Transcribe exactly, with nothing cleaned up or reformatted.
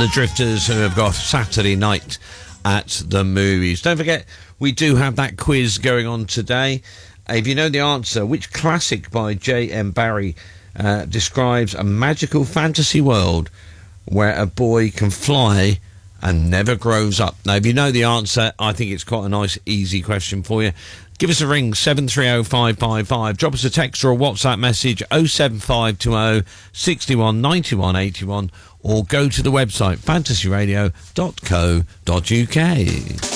The Drifters, who have got Saturday night at the movies. Don't forget, we do have that quiz going on today. If you know the answer, which classic by J M Barrie uh, describes a magical fantasy world where a boy can fly and never grows up? Now, if you know the answer, I think it's quite a nice, easy question for you. Give us a ring, seven three oh five five five. Drop us a text or a WhatsApp message, oh seven five two oh, six one, nine one eight one, or go to the website fantasy radio dot co dot uk.